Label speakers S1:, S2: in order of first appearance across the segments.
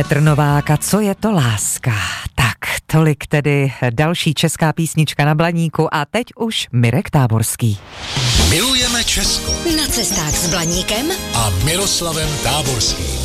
S1: Petr Novák, a co je to láska? Tak, tolik tedy další česká písnička na Blaníku a teď už Mirek Táborský.
S2: Milujeme Česko.
S3: Na cestách s Blaníkem
S2: A Miroslavem Táborským.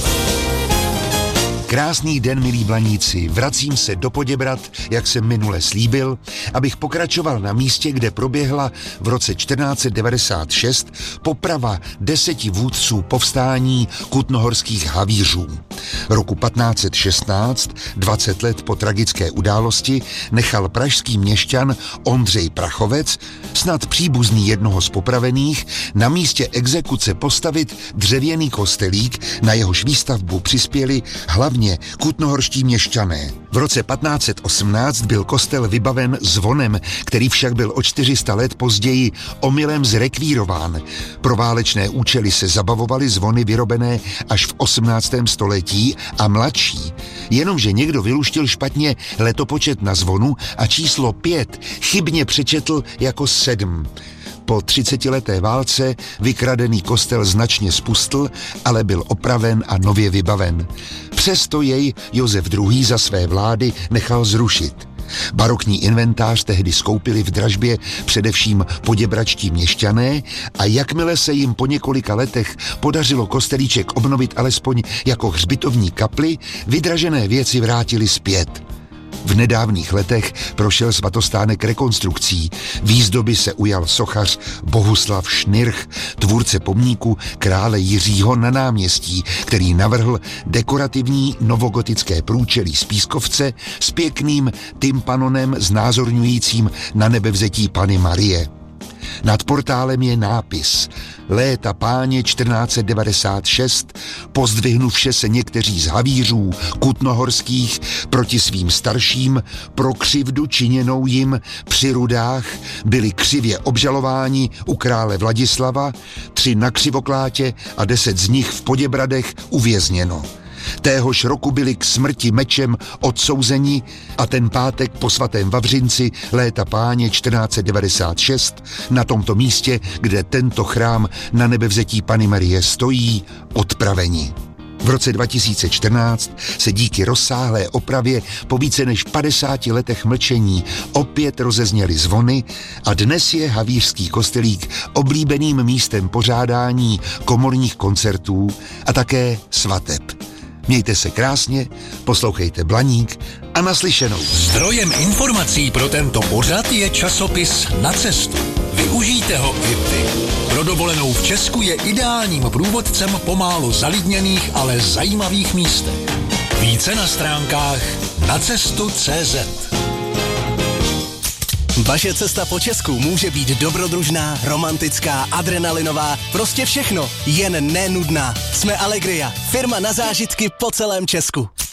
S4: Krásný den, milí Blaníci. Vracím se do Poděbrad, jak jsem minule slíbil, abych pokračoval na místě, kde proběhla v roce 1496 poprava 10 vůdců povstání kutnohorských havířů. Roku 1516, 20 let po tragické události, nechal pražský měšťan Ondřej Prachovec, snad příbuzný jednoho z popravených, na místě exekuce postavit dřevěný kostelík, na jehož výstavbu přispěli hlavně kutnohorští měšťané. V roce 1518 byl kostel vybaven zvonem, který však byl o 400 let později omylem zrekvírován. Pro válečné účely se zabavovaly zvony vyrobené až v 18. století a mladší. Jenomže někdo vyluštil špatně letopočet na zvonu a číslo 5 chybně přečetl jako 7. Po 30leté válce vykradený kostel značně spustl, ale byl opraven a nově vybaven. Přesto jej Josef II. Za své vlády nechal zrušit. Barokní inventář tehdy skoupili v dražbě především poděbračtí měšťané a jakmile se jim po několika letech podařilo kostelíček obnovit alespoň jako hřbitovní kapli, vydražené věci vrátili zpět. V nedávných letech prošel svatostánek rekonstrukcí. Výzdoby se ujal sochař Bohuslav Šnirch, tvůrce pomníku krále Jiřího na náměstí, který navrhl dekorativní novogotické průčelí z pískovce s pěkným tympanonem znázorňujícím na nebevzetí Panny Marie. Nad portálem je nápis Léta páně 1496, pozdvihnuvše se někteří z havířů kutnohorských proti svým starším pro křivdu činěnou jim při rudách byli křivě obžalováni u krále Vladislava, 3 na Křivoklátě a 10 z nich v Poděbradech uvězněno. Téhož roku byli k smrti mečem odsouzeni a ten pátek po svatém Vavřinci léta páně 1496 na tomto místě, kde tento chrám na nebevzetí Panny Marie stojí, odpraveni. V roce 2014 se díky rozsáhlé opravě po více než 50 letech mlčení opět rozezněly zvony a dnes je havířský kostelík oblíbeným místem pořádání komorních koncertů a také svateb. Mějte se krásně, poslouchejte Blaník a naslyšenou.
S2: Zdrojem informací pro tento pořad je časopis Na cestu. Využijte ho i vy. Pro dovolenou v Česku je ideálním průvodcem po málo zalidněných, ale zajímavých místech. Více na stránkách nacestu.cz.
S5: Vaše cesta po Česku může být dobrodružná, romantická, adrenalinová, prostě všechno, jen nenudná. Jsme Allegria, firma na zážitky po celém Česku.